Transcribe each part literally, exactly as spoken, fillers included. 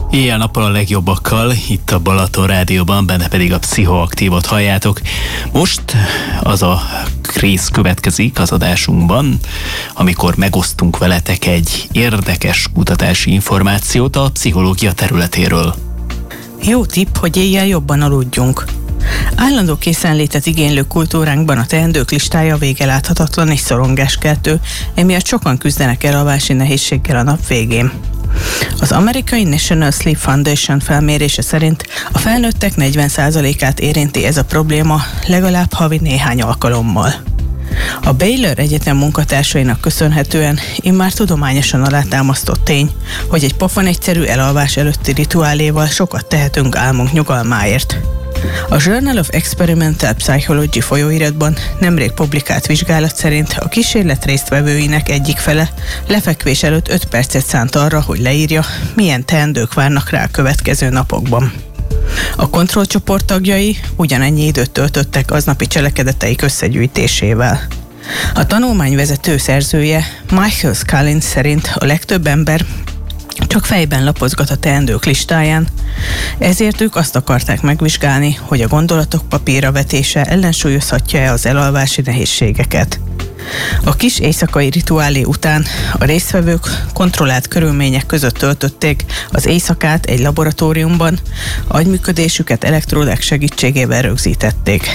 Éjjel-nappal a legjobbakkal, itt a Balaton Rádióban, benne pedig a Pszichoaktívot halljátok. Most az a rész következik az adásunkban, amikor megosztunk veletek egy érdekes kutatási információt a pszichológia területéről. Jó tipp, hogy éjjel jobban aludjunk. Állandó készenlétet igénylő kultúránkban a teendők listája vége láthatatlan és szorongáskeltő, emiatt sokan küzdenek elalvási nehézséggel a nap végén. Az amerikai National Sleep Foundation felmérése szerint a felnőttek negyven százalékát érinti ez a probléma legalább havi néhány alkalommal. A Baylor Egyetem munkatársainak köszönhetően immár tudományosan alátámasztott tény, hogy egy pofon egyszerű elalvás előtti rituáléval sokat tehetünk álmunk nyugalmáért. A Journal of Experimental Psychology folyóiratban nemrég publikált vizsgálat szerint a kísérlet résztvevőinek egyik fele lefekvés előtt öt percet szánt arra, hogy leírja, milyen teendők várnak rá a következő napokban. A kontrollcsoport tagjai ugyanennyi időt töltöttek aznapi cselekedeteik összegyűjtésével. A tanulmány vezető szerzője Michael Scullin szerint a legtöbb ember csak fejben lapozgat a teendők listáján, ezért ők azt akarták megvizsgálni, hogy a gondolatok papírra vetése ellensúlyozhatja-e az elalvási nehézségeket. A kis éjszakai rituálé után a résztvevők kontrollált körülmények között töltötték az éjszakát egy laboratóriumban, agyműködésüket elektródák segítségével rögzítették.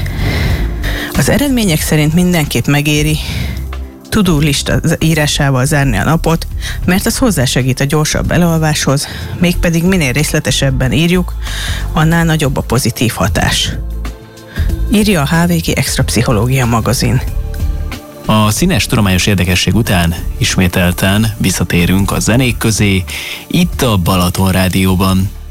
Az eredmények szerint mindenképp megéri to-do lista írásával zárni a napot, mert az hozzásegít a gyorsabb elalváshoz, mégpedig minél részletesebben írjuk, annál nagyobb a pozitív hatás. Írja a há vé gé Extra Pszichológia magazin. A színes tudományos érdekesség után ismételten visszatérünk a zenék közé, itt a Balaton Rádióban.